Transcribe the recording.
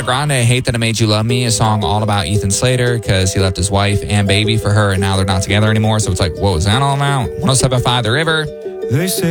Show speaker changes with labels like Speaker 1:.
Speaker 1: Ariana Grande, Hate That I Made You Love Me, a song all about Ethan Slater because he left his wife and baby for her and now they're not together anymore. So it's like, what was that all about? 107.5 The River.
Speaker 2: They say